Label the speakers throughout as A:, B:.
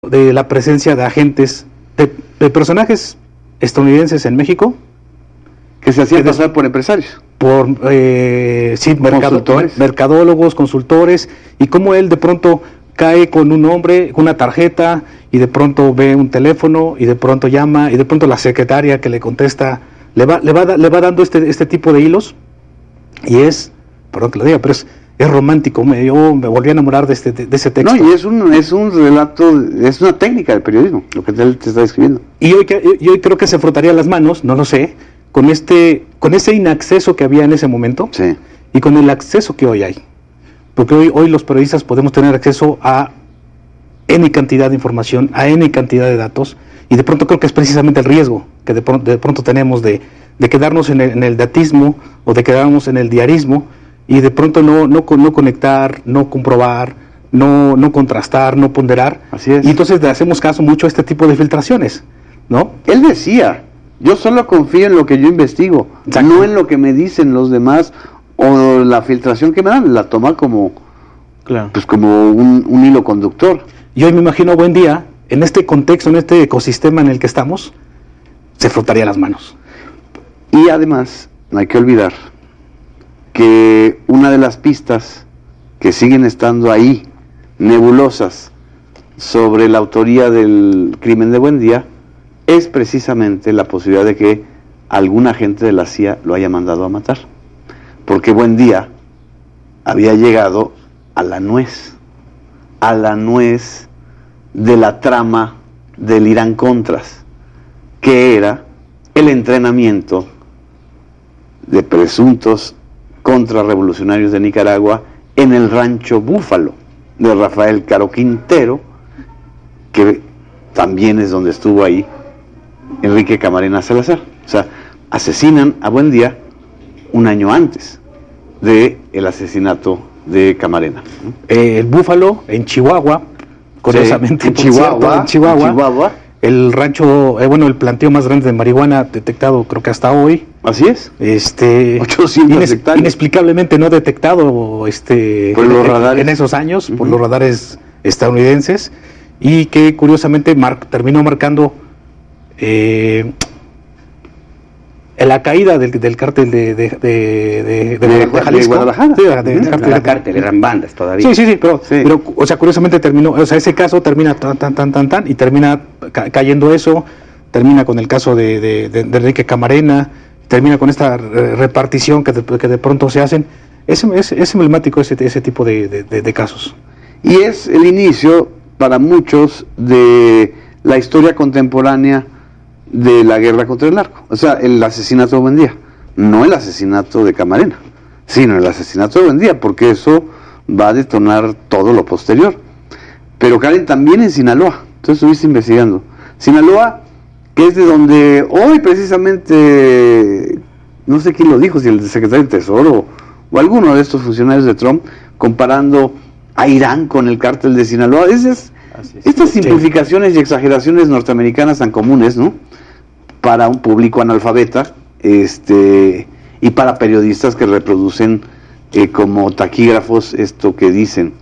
A: de la presencia de agentes, de personajes estadounidenses en México,
B: que se hacían pasar por empresarios,
A: por mercadólogos, consultores, y cómo él de pronto cae con un nombre, con una tarjeta, y de pronto ve un teléfono, y de pronto llama, y de pronto la secretaria que le contesta le va dando este tipo de hilos, y es, perdón que lo diga, pero es romántico. Yo me volví a enamorar de ese texto.
B: No, y es un relato, es una técnica del periodismo, lo que él te está describiendo.
A: Y hoy creo que se frotaría las manos, no lo sé, con ese inacceso que había en ese momento,
B: sí,
A: y con el acceso que hoy hay. Porque hoy los periodistas podemos tener acceso a N cantidad de información, a N cantidad de datos, y de pronto creo que es precisamente el riesgo que de pronto tenemos de quedarnos en el datismo, o de quedarnos en el diarismo, y de pronto no conectar, no comprobar, no contrastar, no ponderar.
B: Así es.
A: Y entonces le hacemos caso mucho a este tipo de filtraciones, ¿no?
B: Él decía, yo solo confío en lo que yo investigo,
A: exacto,
B: no en lo que me dicen los demás, o la filtración que me dan, la toma como,
A: claro,
B: pues como un hilo conductor.
A: Y hoy me imagino, buen día, en este contexto, en este ecosistema en el que estamos, se frotaría las manos.
B: Y además, no hay que olvidar que una de las pistas que siguen estando ahí, nebulosas, sobre la autoría del crimen de Buendía, es precisamente la posibilidad de que algún agente de la CIA lo haya mandado a matar. Porque Buendía había llegado a la nuez de la trama del Irán-Contras, que era el entrenamiento de presuntos contrarrevolucionarios de Nicaragua en el rancho Búfalo de Rafael Caro Quintero, que también es donde estuvo ahí Enrique Camarena Salazar. O sea, asesinan a Buendía un año antes del asesinato de Camarena.
A: El Búfalo, en Chihuahua, curiosamente,
B: sí, en Chihuahua,
A: el rancho, el planteo más grande de marihuana detectado, creo que hasta hoy.
B: Así es. 800 hectáreas.
A: Inexplicablemente no detectado
B: por los radares.
A: En esos años, por los radares estadounidenses, y que curiosamente terminó marcando la caída del cártel de Jalisco.
B: De Guadalajara.
A: Sí,
C: la cártel, eran bandas todavía.
A: Sí, pero o sea, curiosamente terminó, o sea, ese caso termina tan, y termina cayendo eso, termina con el caso de Enrique Camarena, termina con esta repartición que de pronto se hacen. Es emblemático ese tipo de casos.
B: Y es el inicio, para muchos, de la historia contemporánea de la guerra contra el narco. O sea, el asesinato de Buendía, no el asesinato de Camarena, sino el asesinato de Buendía, porque eso va a detonar todo lo posterior. Pero Karen, también en Sinaloa, tú estuviste investigando. Sinaloa, que es de donde hoy precisamente, no sé quién lo dijo, si el secretario del Tesoro o alguno de estos funcionarios de Trump, comparando a Irán con el cártel de Sinaloa. Estas simplificaciones y exageraciones norteamericanas tan comunes, ¿no?, para un público analfabeta, y para periodistas que reproducen como taquígrafos esto que dicen.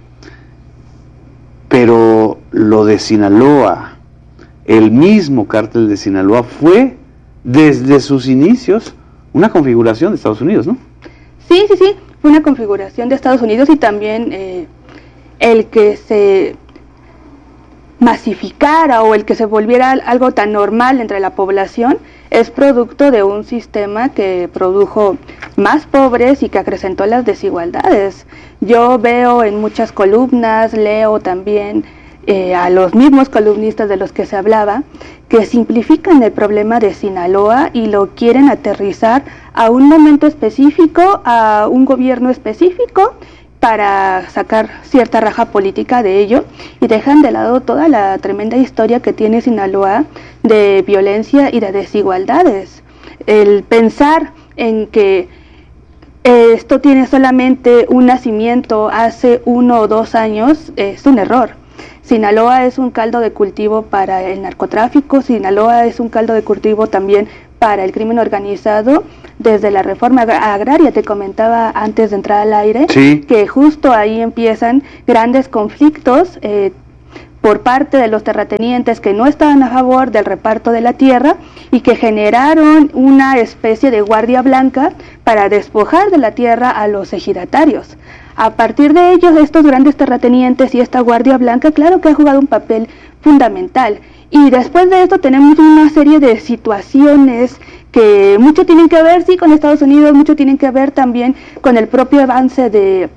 B: Pero lo de Sinaloa, el mismo cártel de Sinaloa, fue desde sus inicios una configuración de Estados Unidos, ¿no?
D: Sí, fue una configuración de Estados Unidos, y también el que se masificara o el que se volviera algo tan normal entre la población es producto de un sistema que produjo más pobres y que acrecentó las desigualdades. Yo veo en muchas columnas, leo también a los mismos columnistas de los que se hablaba, que simplifican el problema de Sinaloa y lo quieren aterrizar a un momento específico, a un gobierno específico, para sacar cierta raja política de ello, y dejan de lado toda la tremenda historia que tiene Sinaloa de violencia y de desigualdades. El pensar en que esto tiene solamente un nacimiento hace 1 o 2 años es un error. Sinaloa es un caldo de cultivo para el narcotráfico, Sinaloa es un caldo de cultivo también para el crimen organizado. Desde la reforma agraria, te comentaba antes de entrar al aire,
B: sí,
D: que justo ahí empiezan grandes conflictos por parte de los terratenientes que no estaban a favor del reparto de la tierra y que generaron una especie de guardia blanca para despojar de la tierra a los ejidatarios. A partir de ellos, estos grandes terratenientes y esta guardia blanca, claro que ha jugado un papel fundamental. Y después de esto tenemos una serie de situaciones que mucho tienen que ver, sí, con Estados Unidos, mucho tienen que ver también con el propio avance de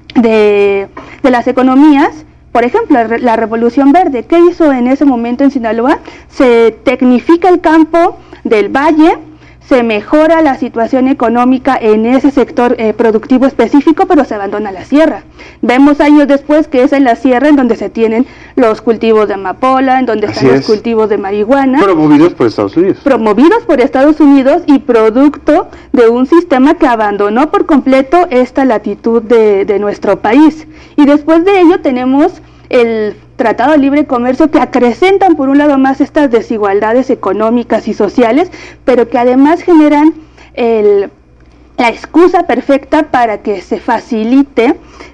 D: las economías. Por ejemplo, la Revolución Verde, ¿qué hizo en ese momento en Sinaloa? Se tecnifica el campo del valle, se mejora la situación económica en ese sector productivo específico, pero se abandona la sierra. Vemos años después que es en la sierra en donde se tienen los cultivos de amapola, en donde están los cultivos de marihuana.
B: Promovidos por Estados Unidos. Promovidos
D: por Estados Unidos y producto de un sistema que abandonó por completo esta latitud de nuestro país. Y después de ello tenemos el Tratado de Libre Comercio, que acrecentan por un lado más estas desigualdades económicas y sociales, pero que además generan la excusa perfecta para que se facilite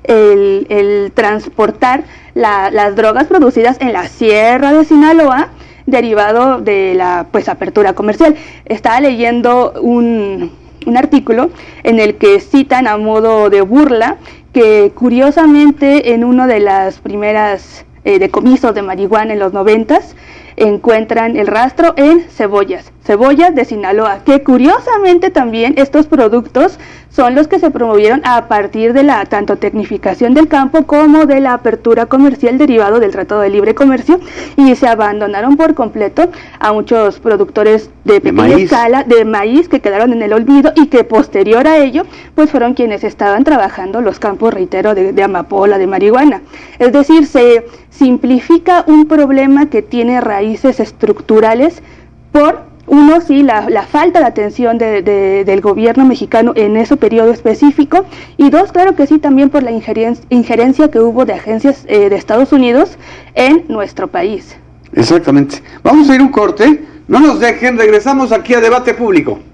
D: el transportar las drogas producidas en la Sierra de Sinaloa, derivado de la apertura comercial. Estaba leyendo un artículo en el que citan a modo de burla que curiosamente en uno de las primeras decomisos de marihuana en los 90s encuentran el rastro en cebollas de Sinaloa, que curiosamente también estos productos son los que se promovieron a partir de la tanto tecnificación del campo como de la apertura comercial derivado del Tratado de Libre Comercio, y se abandonaron por completo a muchos productores de pequeña escala de maíz que quedaron en el olvido y que posterior a ello pues fueron quienes estaban trabajando los campos, reitero, de amapola, de marihuana. Es decir, se simplifica un problema que tiene raíces estructurales por uno, sí, la falta de atención del gobierno mexicano en ese periodo específico, y dos, claro que sí, también por la injerencia que hubo de agencias de Estados Unidos en nuestro país.
B: Exactamente. Vamos a ir un corte, no nos dejen, regresamos aquí a Debate Público.